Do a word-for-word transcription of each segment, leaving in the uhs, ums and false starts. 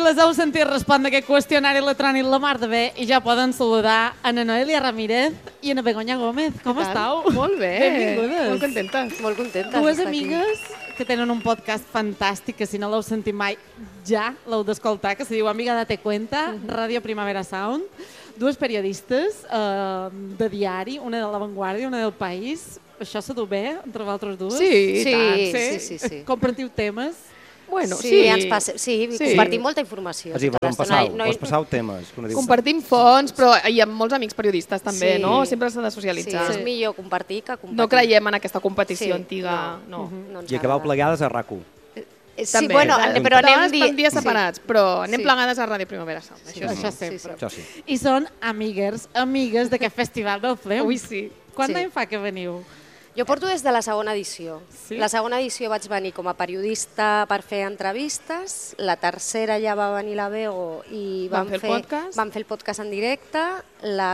les heu sentit respondre aquest qüestionari electrònic la mar de bé i ja poden saludar a na Noelia Ramírez i a na Begoña Gómez. Com estàu? Molt bé. Benvingudes. Molt contentes. Molt contentes. Dues amigues que tenen un podcast fantàstic, que si no l'heu sentit mai, ja l'heu d'escoltar, que se diu Amiga Date Cuenta, Ràdio Primavera Sound. Dues periodistes eh, de diari, una de La Vanguardia, una del País. Això se du bé, entre vosaltres dues? Sí, Sí, tant. sí, sí, sí. Compartiu temes? Bueno, sí, sí. ens passe, sí, Sí. compartim molta informació. És a dir, tota vos l'estona. passau, No hi- vos passau temes. Que una diu, Compartim fons, però hi ha molts amics periodistes també, Sí. no? Sempre s'ha de Sí, socialitzar. és millor compartir que compartir. No creiem en aquesta competició Sí, antiga, no. no ens I acabau agrada. plegades a RAC u. Eh, Sí, També. bueno, De però anem vegades di... fan dies separats, però anem Sí. plegades a Ràdio Primavera Sound. Sí, Això sí. Això sí, sempre. sí. Això sí. I són amigues, amigues d'aquest festival del Flem. Ui, sí. Quant Sí. d'any fa que veniu? Jo porto des de la segona edició. Sí? La segona edició vaig venir com a periodista per fer entrevistes, la tercera ja va venir la Bego i Vam vam, fer el podcast. vam fer el podcast en directe, la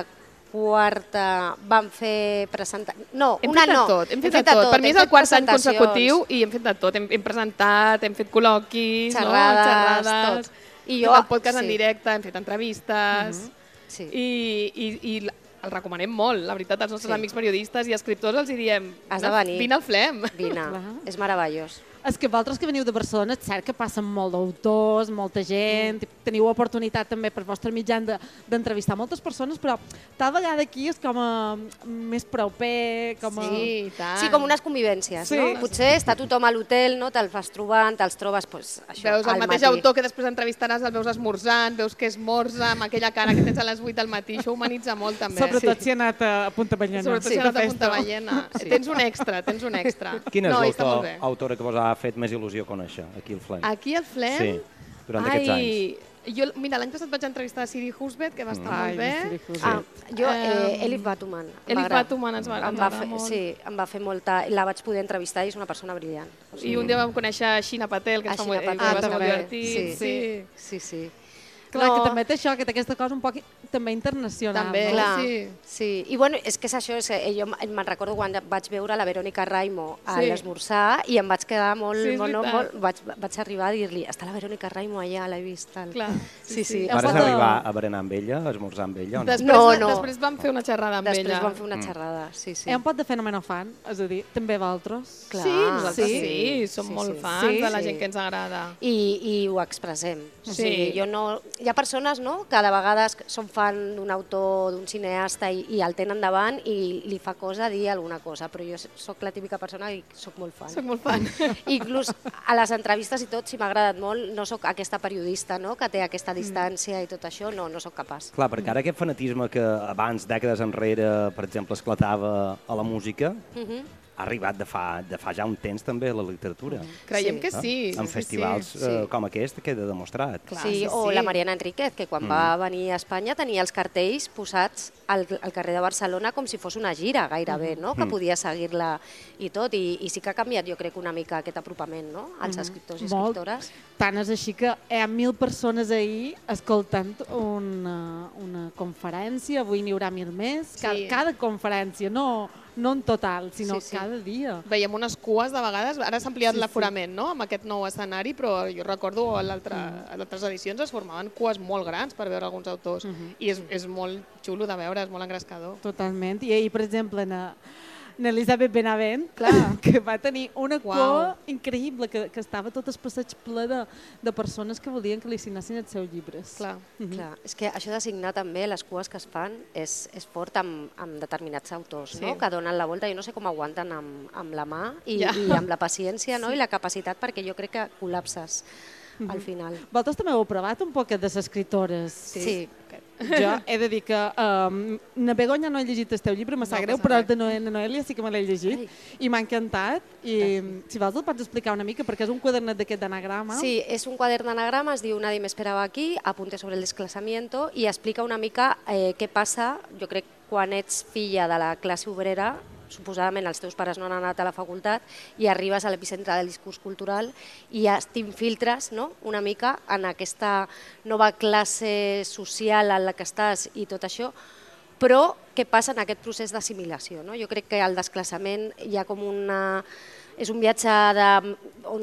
quarta vam fer presentar... No, Hem una fet de no. tot, hem fet de tot. Per mi és hem el fet quart any presentacions, consecutiu i hem fet de tot. Hem, hem presentat, hem fet col·loquis, Xerrades, no? xerrades. tot. I I jo, jo- hem fet el podcast sí. en directe, hem fet entrevistes. Sí. I, i, i el recomanem molt, la veritat, als nostres Sí. amics periodistes i escriptors els hi diem Has de venir. vine al Flem. Vine, Clar. és meravellós. És que vosaltres que veniu de Barcelona, és cert que passen molt d'autors, molta gent, mm. teniu oportunitat també per vostre mitjan de- d'entrevistar moltes persones, però tal vegada aquí és com a més proper, com a... Sí, i tant. Sí, com unes convivències, Sí. no? Potser està tothom a l'hotel, no? Te'l vas trobant, te'ls trobes, pues, això, Veus el al mateix matí. autor que després entrevistaràs, el veus esmorzant, veus que esmorza amb aquella cara que tens a les vuit del matí, això humanitza molt també. Sobretot si ha anat a Punta Ballena. Sobretot Sí, si has anat de a Punta festa. Ballena. Tens un extra, tens un extra. Quina és no, i està molt l'autor, bé. autora que vos ha fet més il·lusió conèixer aquí al Flem? Aquí al Flem? Sí, durant aquests anys. Jo, mira, l'any passat vaig entrevistar a Siri Husbet, que va estar Ai, molt bé. Siri Husbet. Ah, jo, eh, Em, Elif Batuman. em va Elif agradar. Batuman ens va- ens Em va va agradar fer, molt. Sí, em va fer molta... La vaig poder entrevistar i és una persona brillant. O I un dia vam conèixer Sheena Patel, que A està Sheena molt, eh, Patel va ser molt també. divertit. Sí. Sí, sí. Clar, No. que també té això, que té aquesta cosa un poc també internacional. També. no? Clar, sí. sí. I bueno, és que és això, és que jo me'n recordo quan vaig veure la Verònica Raimo a Sí. l'esmorzar i em vaig quedar molt... Sí, és molt, veritat. molt vaig, vaig arribar a dir-li, està la Verònica Raimo allà, l'he vist. Tal. Clar, Sí, sí. Heu Vares estat a- arribar a berenar amb ella, a esmorzar amb ella o no? Després, No, no. després vam fer una xerrada amb Després ella. vam fer una xerrada, sí, sí. Hi ha un pot de fenomenofan, és a dir, també vosaltres. Clar, Sí, nosaltres sí, sí, som sí, molt sí. fans Sí, de la sí. gent que ens agrada. I, i ho expressem. O Sí. sigui, jo no... Hi ha persones no, que de vegades són fan d'un autor, d'un cineasta i, i el tenen davant i li fa cosa dir alguna cosa, però jo sóc la típica persona i sóc molt fan. Soc molt fan. Inclús a les entrevistes i tot, si m'ha agradat molt, no sóc aquesta periodista no, que té aquesta distància i tot això, no, no sóc capaç. Clar, perquè ara aquest fanatisme que abans, dècades enrere, per exemple, esclatava a la música, ha arribat de fa, de fa ja un temps també a la literatura. Creiem Sí. que sí. En sí, festivals sí. eh, com aquest queda demostrat. Clar, sí, sí, o sí. la Mariana Enríquez, que quan va venir a Espanya tenia els cartells posats al, al carrer de Barcelona com si fos una gira gairebé, no? que podia seguir-la i tot. I, I sí que ha canviat, jo crec, una mica aquest apropament no? als escriptors i Molt. escriptores. Tant és així que hi ha mil persones ahir escoltant una, una conferència, avui n'hi haurà mil més, cada, Sí. cada conferència, no, no en total, sinó Sí, sí. cada dia. Veiem unes cues de vegades, ara s'ha ampliat Sí, sí. l'aforament no? amb aquest nou escenari, però jo recordo a l'altre- a l'altres edicions es formaven cues molt grans per veure alguns autors i és, és molt xulo de veure, és molt engrescador. Totalment. I ahir, per exemple, na, na Elisabet Benavent, clar, que va tenir una Uau. cua increïble, que, que estava tot el passeig ple de, de persones que volien que li signessin els seus llibres. Clar. Clar, és que això de signar també les cues que es fan és, és fort amb, amb determinats autors, Sí. no? que donen la volta. Jo no sé com aguanten amb, amb la mà i, Ja. i amb la paciència no? i la capacitat, perquè jo crec que col·lapses al final. Vosaltres també heu provat un poc de les escriptores. Sí. Jo he de dir que um, na Begoña no he llegit el teu llibre, me sap No greu, passa però el res. de Noe- na Noelia sí que me l'he llegit Ai. i m'ha encantat. I si vols el pots explicar una mica, perquè és un quadernet d'aquest d'anagrama. Sí, és un quadern d'anagrama, es diu Nadie me esperaba aquí, apunte sobre el desclasamiento, i explica una mica eh, què passa, jo crec, quan ets filla de la classe obrera, suposadament els teus pares no han anat a la facultat i arribes a l'epicentre del discurs cultural i ja t'infiltres no? una mica en aquesta nova classe social en la que estàs i tot això, però què passa en aquest procés d'assimilació? No? Jo crec que el desclassament hi ha com una... és un viatge de, on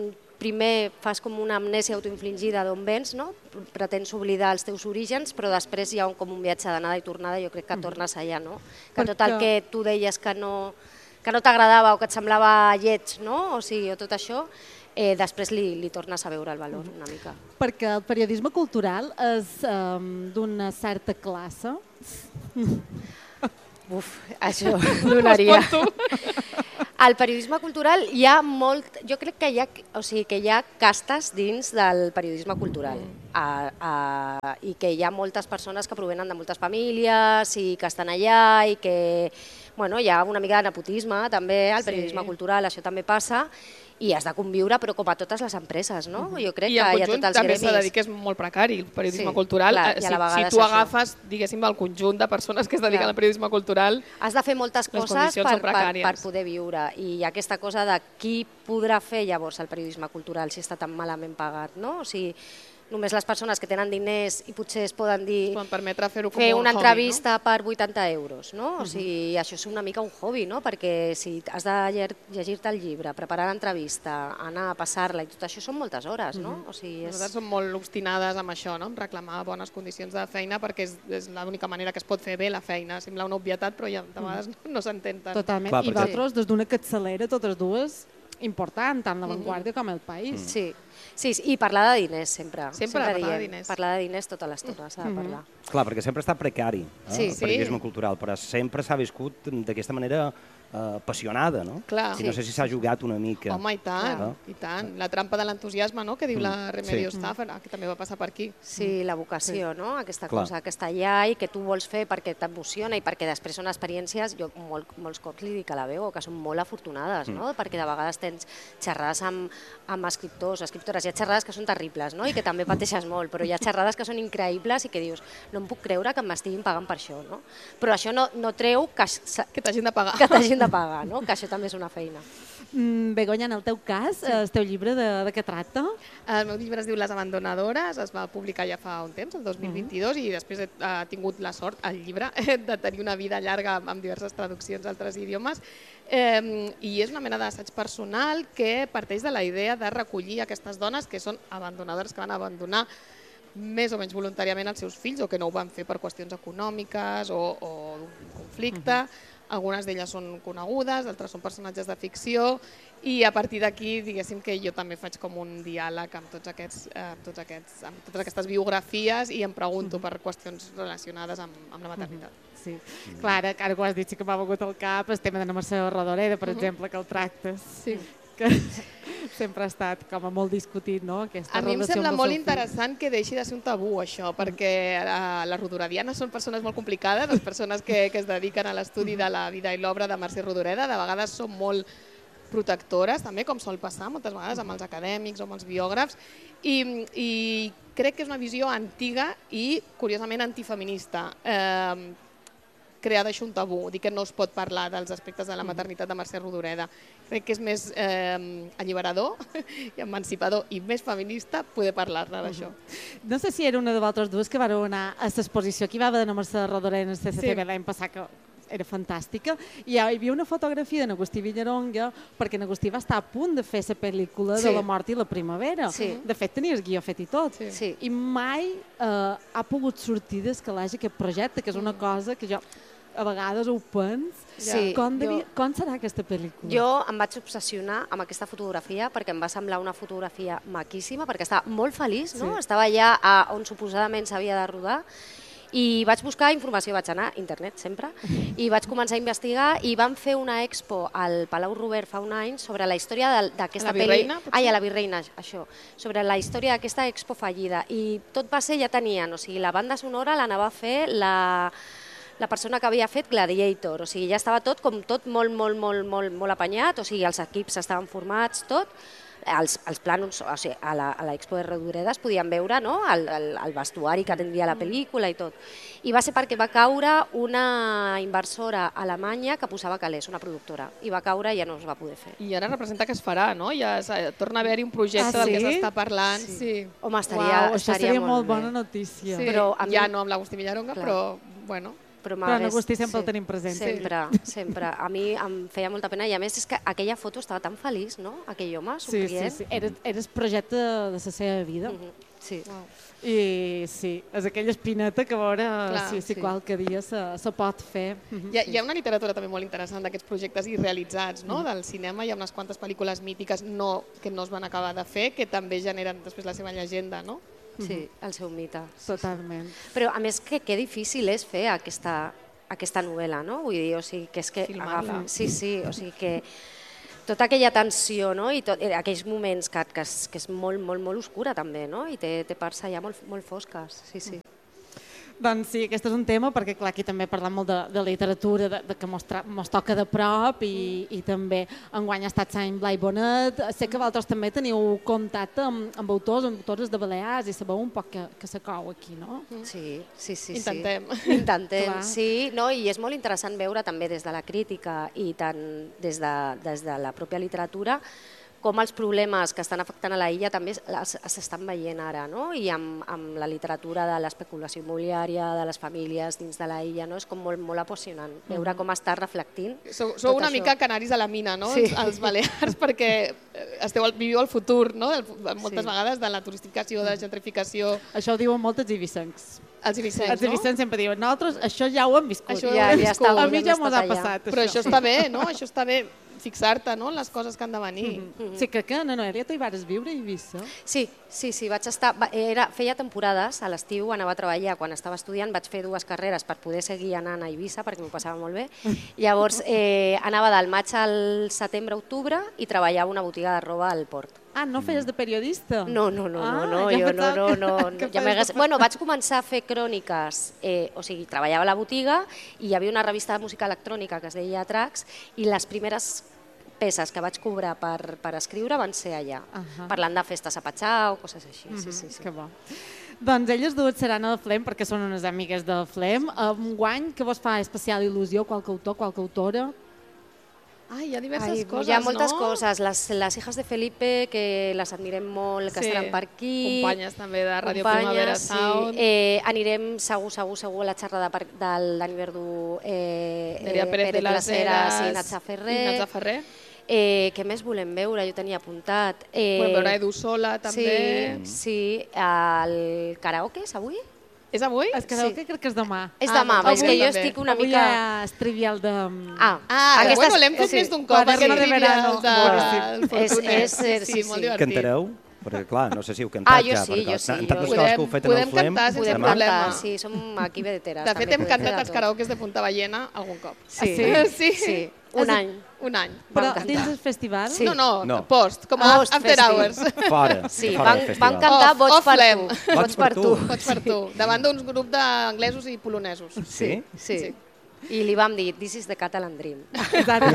primer fas com una amnèsia autoinfligida d'on vens, no? Pretens oblidar els teus orígens, però després hi ha un, com un viatge d'anada i tornada, jo crec que tornes allà, no? Que tot el que tu deies que no, que no t'agradava o que et semblava lleig, no? O sigui, o tot això, eh, després li, li tornes a veure el valor una mica. Perquè el periodisme cultural és um, d'una certa classe. Uf, això donaria. Al periodisme cultural hi ha molt... Jo crec que hi ha, o sigui, que hi ha castes dins del periodisme cultural a, a, i que hi ha moltes persones que provenen de moltes famílies i que estan allà i que bueno, hi ha una mica de nepotisme també al periodisme cultural, això també passa i has de conviure, però com a totes les empreses, no? Jo crec I que en hi ha conjunt tots els també gremis. s'ha de dir que és molt precari el periodisme Sí, cultural. clar, i a si, la vegada si és tu això. agafes, diguéssim, el conjunt de persones que es dediquen Clar. al periodisme cultural... Has de fer moltes Les coses condicions per, són per, precàries. per poder viure i hi ha aquesta cosa de qui podrà fer llavors el periodisme cultural si està tan malament pagat, no? O sigui, només les persones que tenen diners i potser es poden dir Es poden permetre fer-ho com fer un una hobby, entrevista per vuitanta euros, no? O sigui, això és una mica un hobby, no? Perquè si has de llegir- llegir-te el llibre, preparar l'entrevista, anar a passar-la i tot això són moltes hores, no? O sigui, és... Nosaltres som molt obstinades amb això, no? En reclamar bones condicions de feina perquè és, és l'única manera que es pot fer bé la feina. Sembla una obvietat, però ja, de vegades no, no s'entén tant. Totalment. Clar, I perquè- vosaltres, des d'una capçalera, totes dues, important, tant l'avantguàrdia com el país. Sí. Sí, i parlar de diners sempre. Sempre parlar de diem, diners. Parlar de diners tota l'estona s'ha de parlar. Clar, perquè sempre està precari eh, Sí. el periodisme Sí. cultural, però sempre s'ha viscut d'aquesta manera eh, apassionada, no? Clar. I no sé si s'ha jugat una mica. Home, i tant, Clar. i tant. La trampa de l'entusiasme, no?, que diu la Remedios Sí. Stafford, que també va passar per aquí. Sí, la vocació, no? Aquesta Clar. cosa que està allà i que tu vols fer perquè t'emociona i perquè després són experiències, jo molt, molts cops li dic a la veu, que són molt afortunades, no? Perquè de vegades tens xerrades amb, amb escriptors o escriptores, hi ha xerrades que són terribles, no? I que també pateixes molt, però hi ha xerrades que són increïbles i que dius, no em puc creure que m'estiguin pagant per això, no? Però això no, no treu que, s- Que t'hagin de pagar. que t'hagin de pagar, no? Que això també és una feina. Mm, Begoña, en el teu cas, sí. el teu llibre de, de què tracta? El meu llibre es diu Les abandonadores, es va publicar ja fa un temps, el dos mil vint-i-dos, i després he, he tingut la sort, el llibre, de tenir una vida llarga amb diverses traduccions a altres idiomes. Eh, I és una mena d'assaig personal que parteix de la idea de recollir aquestes dones que són abandonadores, que van abandonar més o menys voluntàriament els seus fills o que no ho van fer per qüestions econòmiques o, o d'un conflicte. Algunes d'elles són conegudes, altres són personatges de ficció i a partir d'aquí, diguéssim que jo també faig com un diàleg amb, tots aquests, eh, amb, tots aquests, amb totes aquestes biografies i em pregunto per qüestions relacionades amb, amb la maternitat. Sí. Clar, ara, ara que ho has dit, sí que m'ha begut al cap el tema de la Mercè Rodoreda, per exemple, que el tractes. Sí. Que sempre ha estat com a molt discutit, no?, aquesta A mi em relació sembla amb el molt seu fill. interessant que deixi de ser un tabú això, perquè eh, les rodoredianes són persones molt complicades, les persones que, que es dediquen a l'estudi de la vida i l'obra de Mercè Rodoreda, de vegades són molt protectores, també, com sol passar moltes vegades amb els acadèmics o amb els biògrafs, i, i crec que és una visió antiga i, curiosament, antifeminista. Eh, crear d'això un tabú, dir que no es pot parlar dels aspectes de la maternitat de Mercè Rodoreda. Crec que és més eh, alliberador i emancipador i més feminista poder parlar-ne d'això. No sé si era una de vosaltres dues que vareu anar a l'exposició que hi va haver de la Mercè Rodoreda en el C C C B Sí. l'any passat, que era fantàstica, i hi havia una fotografia de n'Agustí Villaronga, perquè n'Agustí va estar a punt de fer la pel·lícula Sí. de la mort i la primavera. Sí. De fet, tenia el guió fet i tot. Sí. Sí. I mai eh, ha pogut sortir des que l'hagi aquest projecte, que és una cosa que jo a vegades ho pens. Sí, com, devia, jo- com serà aquesta pel·lícula? Jo em vaig obsessionar amb aquesta fotografia perquè em va semblar una fotografia maquíssima, perquè estava molt feliç, no? Sí. Estava allà a on suposadament s'havia de rodar i vaig buscar informació, vaig anar a internet sempre, i vaig començar a investigar i vam fer una expo al Palau Robert fa un any sobre la història de- d'aquesta A la pel·li... Virreina, potser? Ai, a la Virreina, això. Sobre la història d'aquesta expo fallida. I tot va ser, ja tenien, o sigui, la banda sonora l'anava a fer la la persona que havia fet Gladiator, o sigui, ja estava tot com tot molt, molt, molt, molt, molt apanyat, o sigui, els equips estaven formats, tot, els, els plànols, o sigui, a la, a l'Expo de Rodoreda es podien veure, no?, el, el, el vestuari que tindria la pel·lícula i tot. I va ser perquè va caure una inversora alemanya que posava calés, una productora, i va caure i ja no es va poder fer. I ara representa que es farà, no? Ja es, eh, torna a haver-hi un projecte Ah, del que sí? s'està parlant. Sí. Sí. Home, estaria, Uau, això estaria seria molt bé. bona notícia. Sí. Però a mi- Ja no amb l'Agustí Villaronga, Clar. però, bueno... Però, Però en Agustí sempre el tenim present. Sempre, sempre. A mi em feia molta pena i a més és que aquella foto estava tan feliç, no? Aquell home Sí, somrient. sí, sí. Era, era el projecte de la seva vida. Sí. I sí, és aquella espineta que a veure Clar, si, si sí. qualque dia se, se pot fer. Hi ha, hi ha una literatura també molt interessant d'aquests projectes irrealitzats, no? Del cinema. Hi ha unes quantes pel·lícules mítiques no, que no es van acabar de fer, que també generen després la seva llegenda, no? Sí, el seu mite. Totalment. Però a més que, que difícil és fer aquesta, aquesta novel·la, no? Vull dir, o sigui, que és que Filmar-la. agafa... Sí, sí, o sigui que tota aquella tensió, no? I tot, aquells moments que, que, és, que és molt, molt, molt oscura també, no? I té, té parts allà molt, molt fosques, sí, sí. Doncs sí, aquest és un tema, perquè clar, aquí també parlem molt de, de literatura, de, de que mos, tra- mos toca de prop i, i també enguany ha estat Sant Blai Bonet. Sé que vosaltres també teniu contacte amb, amb autors, amb autores de Balears i sabeu un poc que, que se cou aquí, no? Sí, sí, sí. Intentem. Sí. Intentem, Clar. sí. No, i és molt interessant veure també des de la crítica i tant des de, des de la pròpia literatura com els problemes que estan afectant a la illa també s'estan veient ara, no? I amb, amb la literatura de l'especulació immobiliària, de les famílies dins de la illa, no? És com molt, molt apassionant veure com està reflectint. Sou, sou una això. mica canaris a la mina, no? Sí. Els, els balears, perquè esteu, al- viviu el futur, no? El, moltes Sí. vegades de la turistificació, de la gentrificació. Això ho diuen molts ibicencs. Els ibicencs, Els ibicencs sempre diuen, nosaltres això ja ho hem viscut. Això Ja, ja està, A mi ja ja hem mos estat ha allà. passat, Però això. això està bé, no? Això està bé, fixar-te, no?, en les coses que han de venir. Sí, crec que, no, Noelia, tu hi vares viure a Eivissa. Sí, sí, sí, vaig estar... va- Era, feia temporades, a l'estiu anava a treballar quan estava estudiant, vaig fer dues carreres per poder seguir anant a Eivissa perquè m'ho passava molt bé. Llavors eh, anava del maig al setembre-octubre i treballava a una botiga de roba al port. Ah, no feies de periodista? No, no, no, Ah, no, no, ja jo no, pensava no, que- no, que no. Ja feies m'hagués- de- bueno, vaig començar a fer cròniques, eh, o sigui, treballava a la botiga i hi havia una revista de música electrònica que es deia Tracks i les primeres peces que vaig cobrar per, per escriure van ser allà, Ahà. parlant de festes a Patxà o coses així. Sí, sí, sí. Que bo. Doncs elles dues seran a la Flem perquè són unes amigues de Flem. Enguany, que vos fa especial il·lusió, qualque autor, qualque autora? Ai, hi ha diverses Ai, coses, hi ha moltes no? coses. Les, les hijas de Felipe, que les admirem molt, que Sí. estaran per aquí. Companyes també de Ràdio Companyes, Primavera sí. Sound. Eh, anirem segur, segur, segur a la xerrada per, del Dani Verdú, eh, Nerea Pérez de les Heras i Natxa Ferrer. I Natxa Ferrer. Eh, què més volem veure? Jo tenia apuntat. Eh, Podem veure Edu Sola, també. Sí, sí. El karaoke és avui? És avui? Es quedeu que crec que és demà. És Ah, demà, avui és que jo també. estic una Avui mica... ja és trivial de... Ah, Ah, aquestes- bueno, l'hem fet sí. més d'un cop, Quaderno aquest de trivial verano. de- Bueno, del és- Fortunet. és- Sí, sí, sí, sí. molt divertit. Cantareu? Perquè, clar, no sé si heu cantat Ah, jo ja. sí, perquè jo sí, En jo- tantes Podem- coses que heu fet en podem el Flem... cantar sense Podem demà. problema. cantar, sí, som aquí vedeteres. De fet, també hem podem fer cantat de els tot. karaokes de Punta Ballena algun cop. Sí, Ah, sí? sí. Un any. Un any. Però Vam cantar. dins el festival... Sí. No, no, No. post, com a Ah, after festi. hours. Fora, Sí, fora van, del van festival. cantar Off- Vots off per Flem. tu. Vots per tu. Pots per tu, davant d'uns grup d'anglesos i polonesos. Sí? Sí. Sí. I li vam dir, this is the Catalan Dream. Exacte.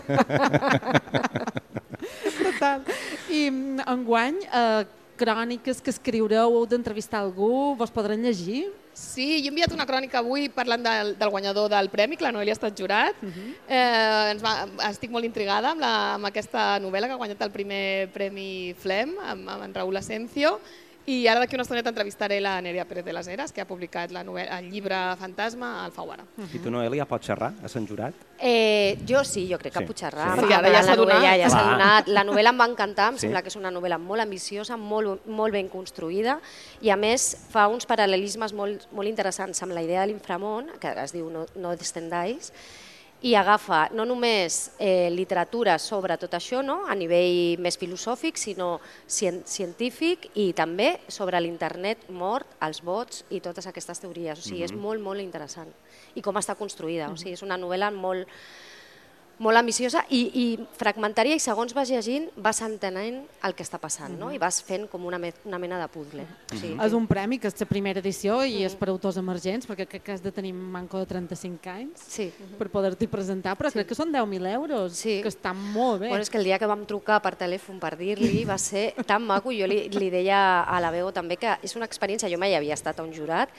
Total. I mm, enguany, eh, cròniques que escriureu, heu d'entrevistar algú, vos podran llegir? Sí, jo he enviat una crònica avui parlant del, del guanyador del premi, que la Noelia ha estat jurat. eh, ens va, estic molt intrigada amb, la, amb aquesta novel·la que ha guanyat el primer premi Flem, amb, amb en Raúl Asencio. I ara d'aquí una estoneta entrevistaré la Nerea Pérez de les Heras, que ha publicat la novel·la, el llibre Fantasma al Alfaguara. I tu, Noelia, pots xerrar a Sant Jurat? Eh, jo sí, jo crec que Sí. puc xerrar. Sí. Sí, ara ja La s'ha novel·la donat. Ja s'ha Clar. donat. La novel·la em va encantar, em Sí. sembla que és una novel·la molt ambiciosa, molt, molt ben construïda i a més fa uns paral·lelismes molt, molt interessants amb la idea de l'inframón, que es diu No, no descendáis, i agafa no només eh, literatura sobre tot això, no? A nivell més filosòfic, sinó cien científic i també sobre l'internet mort, els bots i totes aquestes teories. O sigui, és molt, molt interessant. I com està construïda. O sigui, és una novel·la molt, molt ambiciosa i, i fragmentària i segons vas llegint vas entenent el que està passant, no? I vas fent com una, me una mena de puzzle. O sigui, És un premi que és la primera edició i és per autors emergents, perquè crec que has de tenir manco de trenta-cinc anys sí. per poder-t'hi presentar, però crec que són deu mil euros, Sí. que estan molt bé. Bueno, és que el dia que vam trucar per telèfon per dir-li va ser tan maco. Jo li, li deia a la veu també que és una experiència, jo mai havia estat a un jurat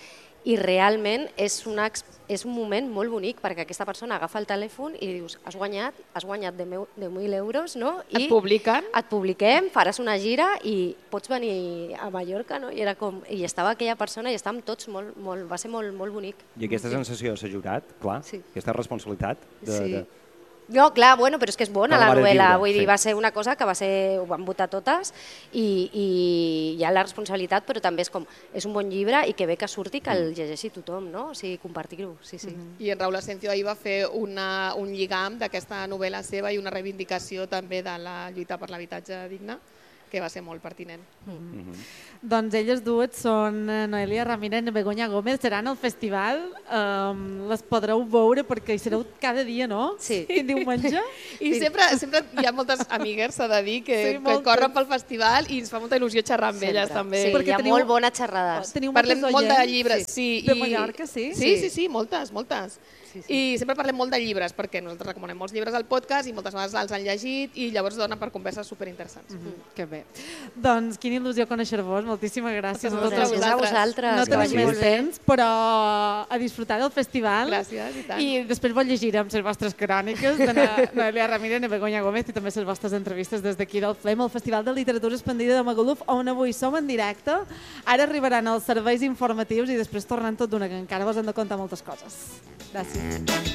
i realment és, una, és un moment molt bonic perquè aquesta persona agafa el telèfon i li dius has guanyat, has guanyat deu mil euros, no? I et publiquen. Et publiquem, faràs una gira i pots venir a Mallorca, no? I, era com, i estava aquella persona i estàvem tots molt, molt, va ser molt, molt bonic. I aquesta sensació de ser jurat, clar, sí. aquesta responsabilitat de... Sí. de... No, clar, bueno, però és que és bona la novel·la, vull dir, sí. va ser una cosa que va ser, ho van votar totes i, i hi ha la responsabilitat, però també és com, és un bon llibre i que bé que surti que el llegeixi tothom, no? O sigui, compartir-ho, sí, sí. Mm-hmm. I en Raül Asencio ahir va fer una, un lligam d'aquesta novel·la seva i una reivindicació també de la lluita per l'habitatge digne, que va ser molt pertinent. Mm-hmm. Doncs elles dues són Noelia Ramírez i Begoña Gómez, seran al festival, um, les podreu veure perquè hi sereu cada dia, no? Sí. Quin diumenge? I sí. sempre, sempre hi ha moltes amigues, s'ha de dir, que, sí, que corren pel festival i ens fa molta il·lusió xerrar amb sempre. Elles també. Sí, perquè hi ha teniu, molt bones xerrades. Parlem molt de llibres. Sí. De i... Mallorca, sí? Sí, sí, sí, moltes, moltes. Sí, sí. I sempre parlem molt de llibres, perquè nosaltres recomanem molts llibres al podcast i moltes vegades els han llegit i llavors donen per converses superinteressants. Mm-hmm. Que bé. Doncs quina il·lusió conèixer-vos, moltíssimes gràcies. Moltes gràcies a vosaltres. No tenim més temps, però a disfrutar del festival. Gràcies, i tant. I després vos llegirem les vostres cròniques de Noelia Ramírez i Begoña Gómez i també les vostres entrevistes des d'aquí del Flem, al Festival de Literatura Expandida de Magaluf, on avui som en directe. Ara arribaran els serveis informatius i després tornem tot d'una, que encara vos hem de contar moltes coses. Gràcies.